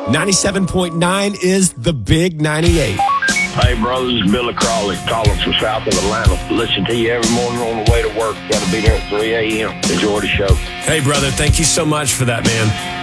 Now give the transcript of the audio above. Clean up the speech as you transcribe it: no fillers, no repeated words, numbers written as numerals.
97.9 is the Big 98. Hey, brothers, Billy Crawley calling from south of Atlanta. Listen to you every morning on the way to work. Got to be there at 3 a.m. Enjoy the show. Hey, brother, thank you so much for that, man.